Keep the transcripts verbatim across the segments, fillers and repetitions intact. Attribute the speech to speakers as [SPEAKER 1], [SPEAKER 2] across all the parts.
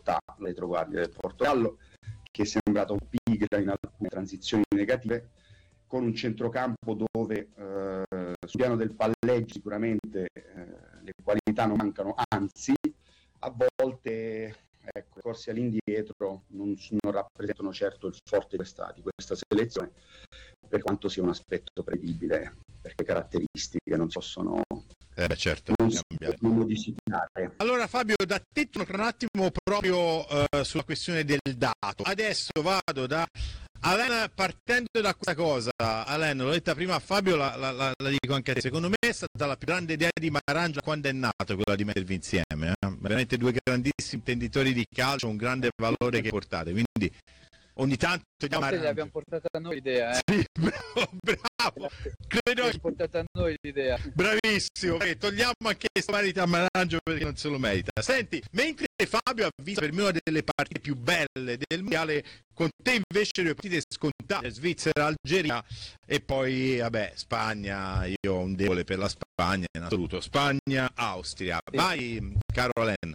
[SPEAKER 1] realtà la retroguardia del Portogallo, che è sembrata un pigra in alcune transizioni negative, con un centrocampo dove eh, sul piano del palleggio sicuramente eh, le qualità non mancano, anzi a volte ecco, i corsi all'indietro non, non rappresentano certo il forte di questa, di questa selezione, per quanto sia un aspetto prevedibile, perché caratteristiche non possono
[SPEAKER 2] eh beh, certo,
[SPEAKER 1] non si possono modificare.
[SPEAKER 2] Allora Fabio, da te torno un attimo proprio uh, sulla questione del dato. Adesso vado da Alain, partendo da questa cosa. Alain, l'ho detta prima a Fabio, la, la, la, la dico anche a te. Secondo me è stata la più grande idea di Marangia quando è nato, quella di mettervi insieme. Eh? Veramente due grandissimi intenditori di calcio, un grande valore che portate. Quindi ogni tanto
[SPEAKER 3] no, l'abbiamo portata a noi l'idea, eh.
[SPEAKER 2] Sì, bravo, bravo. Credo
[SPEAKER 3] l'abbiamo portata a noi l'idea.
[SPEAKER 2] Bravissimo, okay, togliamo anche questo merito a Marangia perché non se lo merita. Senti, mentre Fabio ha visto per me una delle partite più belle del mondiale, con te invece le partite scontate, Svizzera, Algeria e poi vabbè Spagna. Io ho un debole per la Spagna in assoluto. Spagna, Austria. Sì. Vai, caro Alain.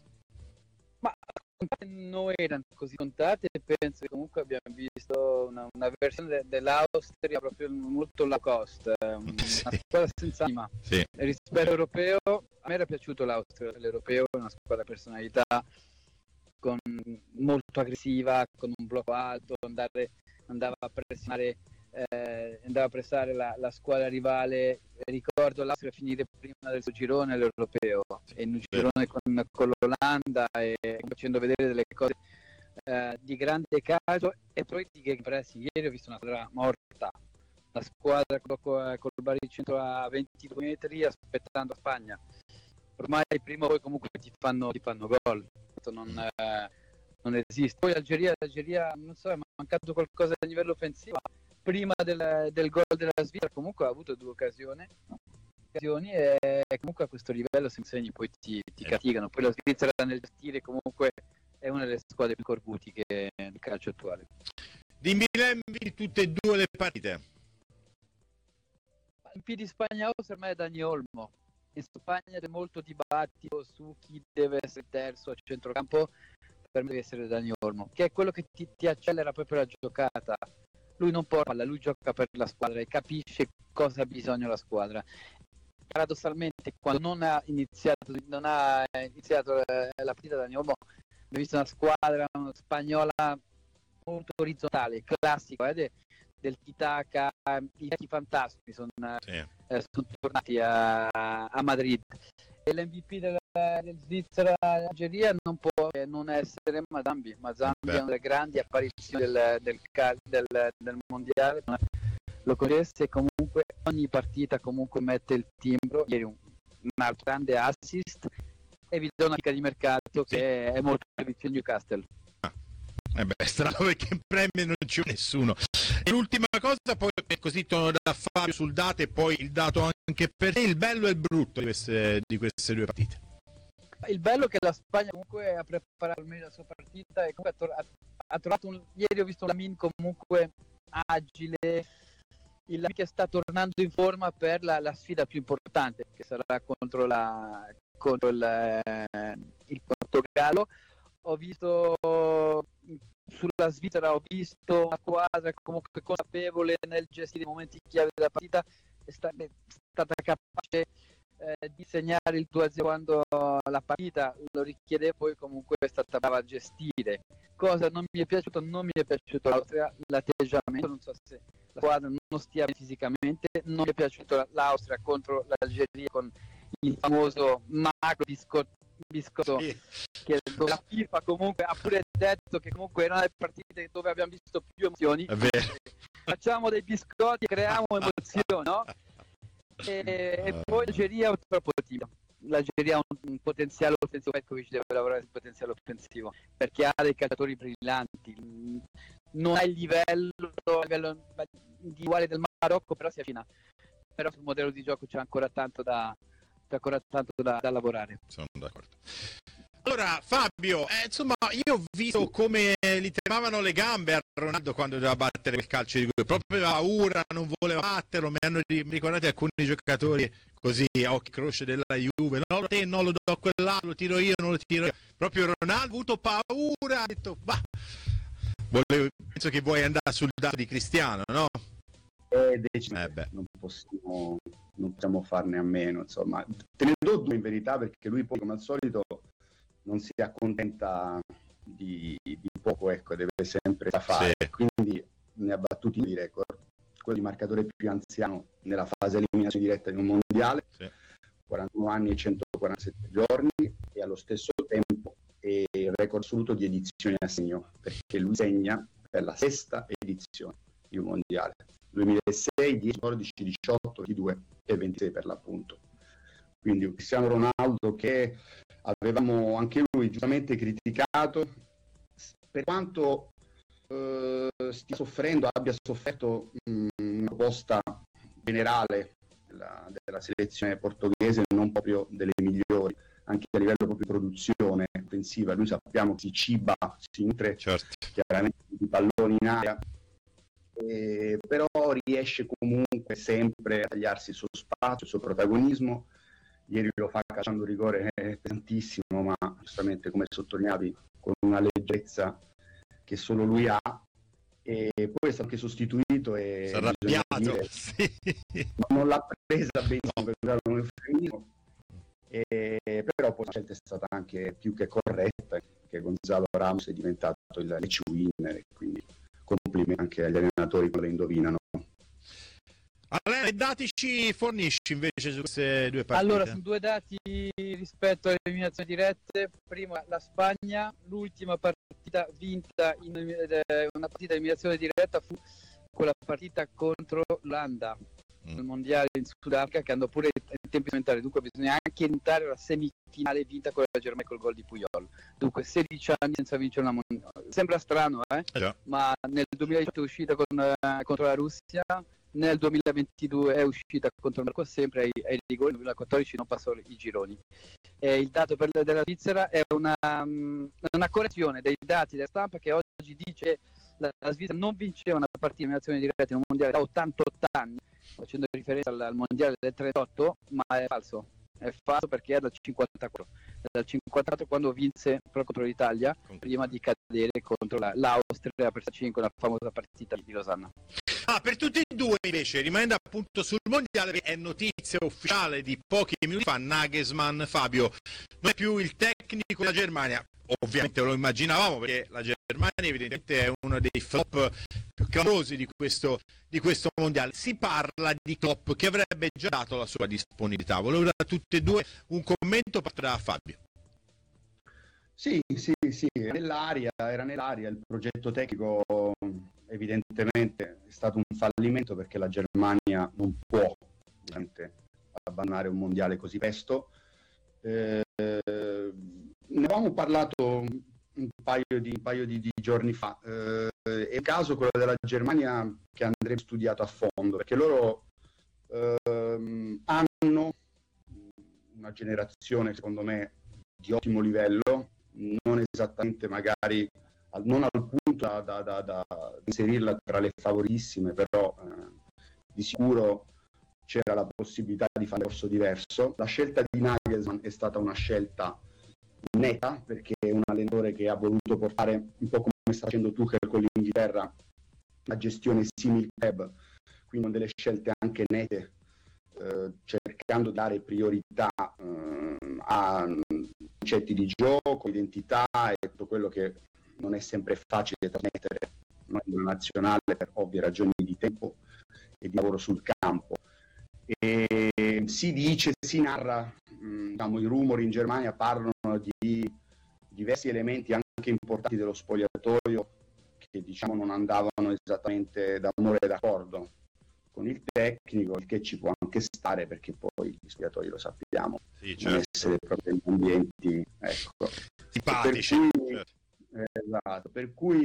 [SPEAKER 3] Ma non erano così contate, penso che comunque abbiamo visto una, una versione de- dell'Austria proprio molto low cost, una
[SPEAKER 2] sì.
[SPEAKER 3] squadra senza anima.
[SPEAKER 2] Sì.
[SPEAKER 3] Rispetto all'europeo, a me era piaciuto l'Austria, l'europeo è una squadra personalità, con, molto aggressiva, con un blocco alto, andare, andava a pressionare eh, andava a pressare la, la squadra rivale. Ricordo l'Austria finire prima del suo girone all'europeo, e in un girone con, con l'Olanda, e facendo vedere delle cose eh, di grande calcio, e poi di Gegenpressing. Ieri ho visto una squadra morta, la squadra col, col baricentro a ventidue metri aspettando Spagna. Ormai prima o poi comunque ti fanno, ti fanno gol, non, eh, non esiste. Poi Algeria, l'Algeria non so, è mancato qualcosa a livello offensivo. Prima del, del gol della Svizzera comunque ha avuto due occasioni, occasioni e comunque a questo livello se insegni poi ti, ti catigano. Poi la Svizzera nel gestire comunque è una delle squadre più corbutiche del calcio attuale.
[SPEAKER 2] Dimmi di tutte e due le partite.
[SPEAKER 3] In piedi Spagna-Austria per me è Dani Olmo. In Spagna c'è molto dibattito su chi deve essere terzo a centrocampo. Per me deve essere Dani Olmo, che è quello che ti, ti accelera proprio la giocata. Lui non porta palla, lui gioca per la squadra e capisce cosa ha bisogno la squadra. Paradossalmente, quando non ha iniziato, non ha iniziato la partita Dani Olmo, ho visto una squadra una spagnola molto orizzontale, classico, eh, de, del tiki-taka. I vecchi fantasmi sono, sì. eh, sono tornati a, a Madrid. E l'M V P del, del Svizzera Algeria non può non essere Mazambi. Mazambi Beh. è una delle grandi apparizioni del, del, del, del mondiale. Lo conosce, e comunque ogni partita comunque mette il timbro. Ieri un, un altro grande assist, e vi do una dica di mercato sì. che è molto vicino a Newcastle.
[SPEAKER 2] Ah. Eh beh, strano perché in Premier non c'è nessuno. E l'ultima cosa, poi così torno da Fabio sul dato, e poi il dato anche per te, il bello e il brutto di queste, di queste due partite.
[SPEAKER 3] Il bello è che la Spagna comunque ha preparato almeno la sua partita, e comunque ha, to- ha trovato un... ieri ho visto un Lamin comunque agile, il Lamin che sta tornando in forma per la, la sfida più importante, che sarà contro, la, contro il, eh, il Portogallo. Ho visto sulla Svizzera, ho visto una squadra comunque consapevole nel gestire i momenti chiave della partita, è stata, è stata capace eh, di segnare il due a zero quando la partita lo richiede, poi comunque è stata brava a gestire. Cosa non mi è piaciuto? Non mi è piaciuto l'Austria, l'atteggiamento, non so se la squadra non stia fisicamente, non mi è piaciuto l'Austria contro l'Algeria con il famoso macro biscotto, biscotto sì. che la FIFA comunque ha pure detto che comunque erano le partite dove abbiamo visto più emozioni. Facciamo dei biscotti, creiamo emozioni, no? E, e poi l'Algeria è troppo timido. L'Algeria ha un, un potenziale offensivo, Petkovic deve lavorare sul potenziale offensivo perché ha dei calciatori brillanti, non ha il livello, il livello individuale del Marocco, però si affina. Però sul modello di gioco c'è ancora tanto da, c'è ancora tanto da, da lavorare.
[SPEAKER 2] Sono d'accordo. Allora Fabio, eh, insomma io ho visto come gli tremavano le gambe a Ronaldo quando doveva battere quel calcio di rigore, proprio aveva paura, non voleva batterlo, mi hanno mi ricordate alcuni giocatori così a occhi croce della Juve, no, te non lo do a quell'altro, lo tiro io, non lo tiro io. Proprio Ronaldo ha avuto paura, ha detto bah, volevo, penso che vuoi andare sul dato di Cristiano, no?
[SPEAKER 1] Eh, decide,
[SPEAKER 2] eh beh.
[SPEAKER 1] Non possiamo, non possiamo farne a meno, insomma. Te ne do due in verità, perché lui poi come al solito non si accontenta di, di poco, ecco, deve sempre da fare,
[SPEAKER 2] sì.
[SPEAKER 1] Quindi ne ha battuti di record, quello di marcatore più anziano nella fase eliminazione diretta di un mondiale, sì. quarantuno anni e centoquarantasette giorni, e allo stesso tempo è il record assoluto di edizioni a segno, perché lui segna per la sesta edizione di un mondiale, duemilasei, dieci, quattordici, diciotto, ventidue e ventisei per l'appunto. Quindi un Cristiano Ronaldo che avevamo anche lui giustamente criticato, per quanto eh, stia soffrendo, abbia sofferto mh, una proposta generale della, della selezione portoghese non proprio delle migliori, anche a livello proprio di produzione offensiva. Noi sappiamo che si ciba, si nutre, certo, chiaramente di palloni in aria, eh, però riesce comunque sempre a tagliarsi il suo spazio, il suo protagonismo. Ieri lo fa calciando un rigore pesantissimo, ma giustamente, come sottolineavi, con una leggerezza che solo lui ha, e poi è stato anche sostituito e
[SPEAKER 2] si è arrabbiato,
[SPEAKER 1] dire,
[SPEAKER 2] sì.
[SPEAKER 1] Non l'ha presa benissimo, per usare un eufemismo, e però poi la scelta è stata anche più che corretta, che Gonzalo Ramos è diventato il match winner, quindi complimenti anche agli allenatori che lo indovinano.
[SPEAKER 2] Allora, che dati ci fornisci invece su queste due partite?
[SPEAKER 3] Allora, sono due dati rispetto alle eliminazioni dirette. Prima la Spagna, l'ultima partita vinta in una partita di eliminazione diretta fu quella partita contro l'Olanda, mm. il mondiale in Sudafrica, che andò pure in tempi supplementari, dunque bisogna anche entrare alla semifinale vinta con la Germania col gol di Puyol. Dunque sedici anni senza vincere una mondiale. Sembra strano, eh? Yeah. Ma nel duemiladiciotto è uscita con, uh, contro la Russia. Nel duemilaventidue è uscita contro il Marocco sempre ai, ai rigori, nel duemilaquattordici non passò i gironi. E il dato per, della Svizzera è una, um, una correzione dei dati della stampa che oggi dice che la, la Svizzera non vinceva una partita in eliminazione diretta in un mondiale da ottantotto anni, facendo riferenza al, al mondiale del trentotto, ma è falso. È falso perché è dal cinquantaquattro, dal cinquantaquattro quando vinse proprio contro l'Italia, prima di cadere contro la, l'Austria per cinque, la famosa partita di Losanna.
[SPEAKER 2] Ah, per tutti e due invece, rimanendo appunto sul mondiale, è notizia ufficiale di pochi minuti fa, Nagelsmann, Fabio, non è più il tecnico della Germania. Ovviamente lo immaginavamo, perché la Germania evidentemente è uno dei flop più clamorosi di questo, di questo mondiale. Si parla di Klopp che avrebbe già dato la sua disponibilità. Volevo da tutti e due un commento, parto da Fabio.
[SPEAKER 1] Sì, sì, sì, nell'aria, era nell'aria, il progetto tecnico evidentemente è stato un fallimento, perché la Germania non può ovviamente abbandonare un mondiale così presto. Eh, ne avevamo parlato un paio di, un paio di, di giorni fa, eh, è il caso quello della Germania che andrebbe studiato a fondo, perché loro eh, hanno una generazione secondo me di ottimo livello, non esattamente magari non al punto da, da, da, da inserirla tra le favorissime, però eh, di sicuro c'era la possibilità di fare un corso diverso. La scelta di Nagelsmann è stata una scelta netta, perché è un allenatore che ha voluto portare, un po' come sta facendo Tuchel con l'Inghilterra, la gestione simil club, quindi con delle scelte anche nette, eh, cercando di dare priorità eh, a concetti di gioco, identità e tutto quello che non è sempre facile trasmettere in nazionale per ovvie ragioni di tempo e di lavoro sul campo. E si dice, si narra, mh, diciamo, i rumori in Germania parlano di diversi elementi anche importanti dello spogliatoio che, diciamo, non andavano esattamente d'amore e d'accordo con il tecnico, il che ci può anche stare, perché poi gli spogliatoi, lo sappiamo, sì, certo, non essere proprio in ambienti, ecco,
[SPEAKER 2] simpatici.
[SPEAKER 1] Per cui, certo. eh, esatto, per cui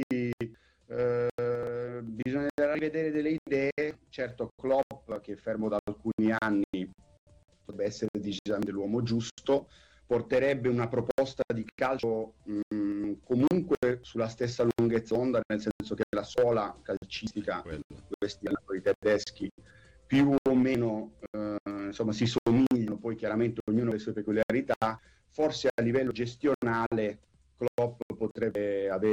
[SPEAKER 1] eh, bisognerà rivedere delle idee. Certo, Klopp, che è fermo da alcuni anni, dovrebbe essere decisamente l'uomo giusto, porterebbe una proposta di calcio mh, comunque sulla stessa lunghezza d'onda, nel senso che la scuola calcistica di questi allenatori tedeschi più o meno eh, insomma si somigliano, poi chiaramente ognuno ha le sue peculiarità. Forse a livello gestionale Klopp potrebbe avere